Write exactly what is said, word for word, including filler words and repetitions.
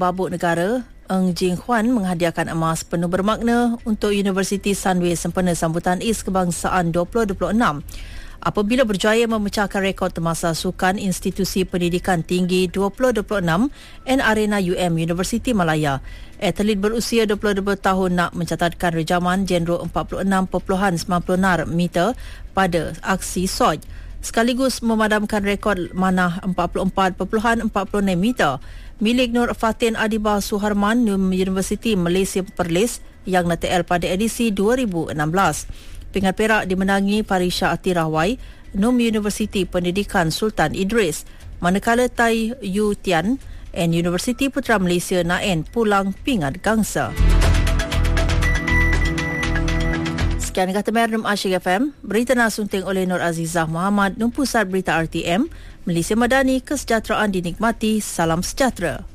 Babuk Negara, Eng Jing Huan menghadiahkan emas penuh bermakna untuk Universiti Sunway sempena sambutan Is Kebangsaan dua ribu dua puluh enam. Apabila berjaya memecahkan rekod termasa Sukan Institusi Pendidikan Tinggi dua ribu dua puluh enam N Arena U M Universiti Malaya. Atlet berusia dua puluh dua tahun nak mencatatkan rejaman Genro empat puluh enam perpuluhan sembilan puluh meter pada aksi S O J, sekaligus memadamkan rekod manah empat puluh empat perpuluhan empat puluh meter milik Nur Fatin Adibah Suharman Universiti Malaysia Perlis yang N T L pada edisi dua ribu enam belas. Pingat perak dimenangi Parisha Atirahwai N U M Universiti Pendidikan Sultan Idris, manakala Tai Yu Tian and Universiti Putra Malaysia Naen pulang pingat gangsa. Sekian kata Merdum Asyik F M, berita nasunting oleh Nur Azizah Muhammad, Pusat Berita R T M, Malaysia Madani, kesejahteraan dinikmati, salam sejahtera.